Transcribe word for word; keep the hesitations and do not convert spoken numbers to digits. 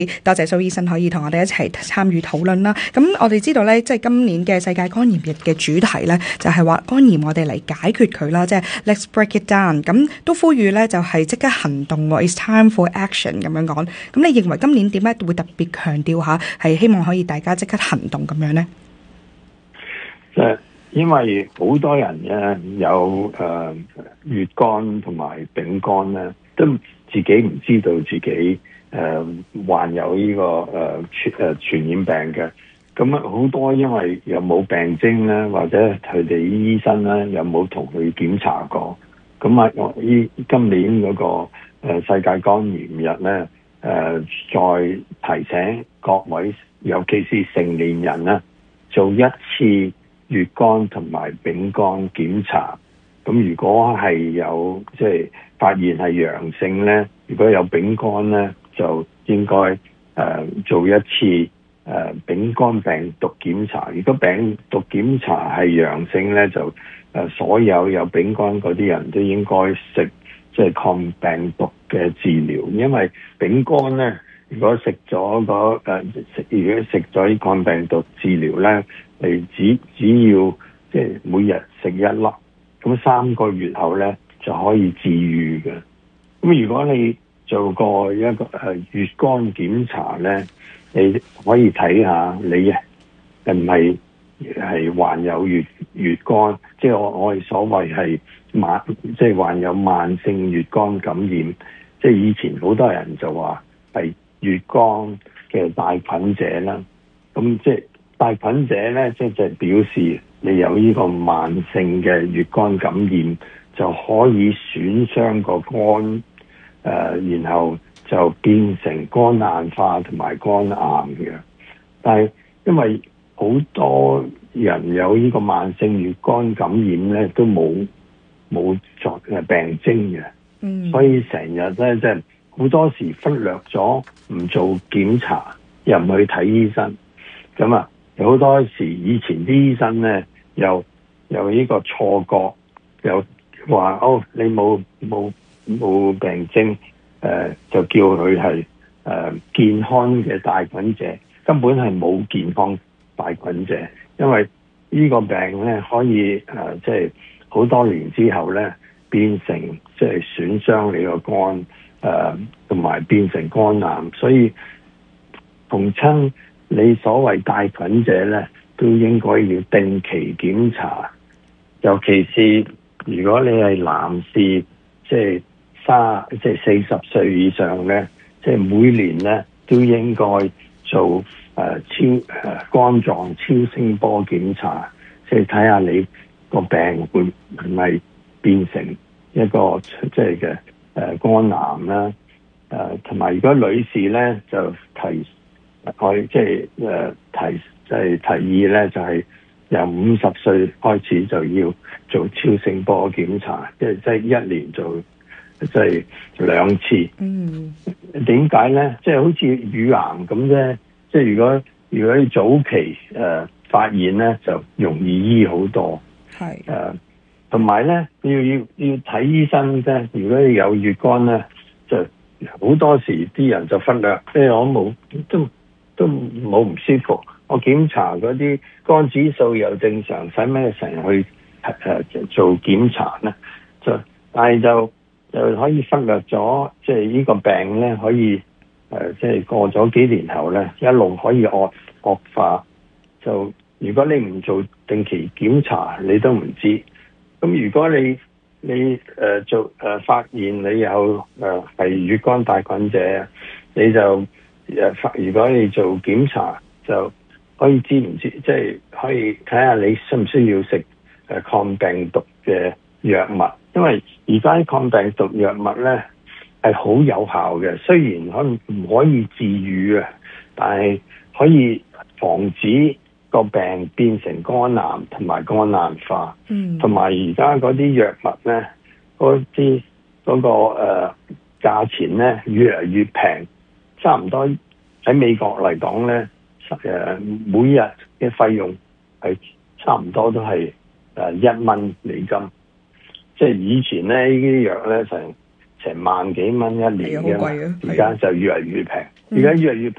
多謝蘇醫生可以同我哋一齊參與討論啦。咁我哋知道咧，即係今年嘅世界肝炎日嘅主題咧，就係話肝炎我哋嚟解決佢啦，即係 Let's break it down。咁都呼籲咧，就係即刻行動喎 ，It's time for action 咁樣講。咁你認為今年點解會特別強調下，係希望可以大家即刻行動咁樣咧？ 誒，因為好多人咧有誒乙肝同埋丙肝咧，都自己唔知道自己。誒、呃、患有呢、這個誒傳誒傳染病嘅，咁啊好多因為又冇病徵咧，或者佢哋醫生咧又冇同佢檢查過，咁啊我依今年嗰、那個、呃、世界肝炎日咧，誒、呃、再提醒各位，尤其是成年人咧，做一次乙肝同埋丙肝檢查。咁如果係有即係、就是、發現係陽性咧，如果有丙肝咧，就應該誒、呃、做一次誒、呃、丙肝病毒檢查。如果病毒檢查係陽性咧，就誒、呃、所有有丙肝嗰啲人都應該食即係抗病毒嘅治療，因為丙肝咧，如果食咗嗰誒食如果食咗啲抗病毒治療咧，你只只要即係每日食一粒，咁三個月後咧就可以治癒嘅。咁如果你做過一個誒乙肝檢查咧，你可以睇下你係唔係係患有乙乙肝，即係我我哋所謂係慢，即係患有慢性乙肝感染。即係以前好多人就話係乙肝嘅帶菌者啦。咁即係帶菌者咧，即係就表示你有呢個慢性嘅乙肝感染，就可以損傷個肝。誒、呃，然後就變成肝硬化同埋肝癌嘅。但係因為好多人有呢個慢性乙肝感染咧，都冇冇作誒病徵嘅，嗯，所以成日咧即係好多時忽略咗唔做檢查，又唔去睇醫生。咁啊，有好多時以前啲醫生咧，又有呢個錯覺，又話哦，你冇冇。冇病徵，誒、呃、就叫佢係誒健康嘅帶菌者，根本係冇健康帶菌者，因為呢個病咧可以誒即係好多年之後咧變成即係損傷你個肝，誒同埋變成肝癌，所以逢親你所謂帶菌者咧都應該要定期檢查，尤其是如果你係男士，即係三即係四十歲以上咧，即係每年咧都應該做誒、呃、超誒、呃、肝臟超聲波檢查，即係睇下你個病會係咪變成一個即係嘅誒肝癌啦。誒同埋如果女士咧就提我即係誒提即係提議咧，就係、是、由五十歲開始就要做超聲波檢查，即係即係一年做。即係兩次。嗯，點解咧？即係好似乳癌咁啫。即係如果如果你早期誒、呃、發現咧，就容易醫好多。係誒，同埋咧要要要睇醫生啫。如果你有乙肝咧，就好多時啲人就忽略，即係我冇都都冇唔舒服。我檢查嗰啲肝指數又正常，使咩成日去誒、呃、做檢查咧？就但係就。就可以忽略咗，即係呢個病咧，可以誒，即係過咗幾年後咧，一路可以惡惡化。就如果你唔做定期檢查，你都唔知。咁如果你你誒、呃、做誒、呃、發現你有誒係乙肝帶菌者，你就誒發、呃、如果你做檢查，就可以知唔知，即係可以睇下你需唔需要食誒抗病毒嘅藥物。因為而家啲抗病毒藥物咧係好有效嘅，雖然可能唔可以治癒啊，但係可以防止個病變成肝癌同埋肝硬化。嗯，同埋而家嗰啲藥物咧，嗰啲嗰個誒價錢咧越嚟越平，差唔多喺美國嚟講咧，誒每日嘅費用係差唔多都係誒一蚊美金。即係以前咧，呢啲藥咧成成萬幾蚊一年嘅嘛， 係啊好貴啊， 而家就越嚟越平，而家越嚟越平。